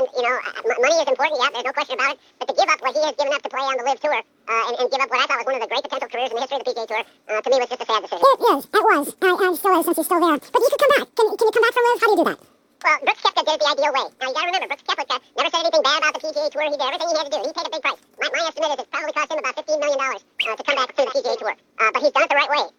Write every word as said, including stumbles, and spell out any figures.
you know, uh, money is important, yeah, there's no question about it. But to give up what he has given up to play on the Live Tour, uh, and, and give up what I thought was one of the great potential careers in the history of the P G A Tour, uh, to me was just a sad decision. It is. It was. Uh, and still is since he's still there. But you could come back. Can, can you come back from Live? How do you do that? Well, Brooks Koepka did it the ideal way. Now, you gotta remember, Brooks Koepka never said anything bad about the P G A Tour. He did everything he had to do. He paid a big price. My, my estimate is it probably cost him about fifteen million dollars uh, to come back to the P G A Tour. Uh, but he's done it the right way.